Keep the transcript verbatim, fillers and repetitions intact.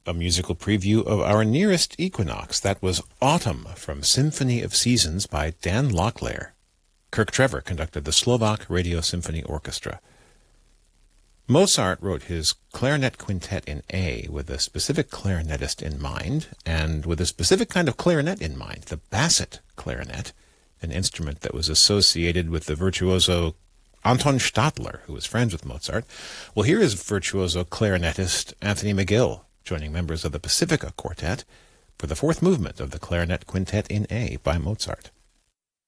a musical preview of our nearest equinox. That was Autumn from Symphony of Seasons by Dan Locklear. Kirk Trevor conducted the Slovak Radio Symphony Orchestra. Mozart wrote his clarinet quintet in A with a specific clarinetist in mind, and with a specific kind of clarinet in mind, the basset clarinet, an instrument that was associated with the virtuoso Anton Stadler, who was friends with Mozart. Well, here is virtuoso clarinetist Anthony McGill, joining members of the Pacifica Quartet for the fourth movement of the Clarinet Quintet in A by Mozart.